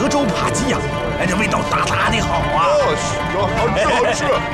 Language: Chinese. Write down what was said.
德州扒鸡呀，哎，这味道大大的好啊！ 好吃，好吃。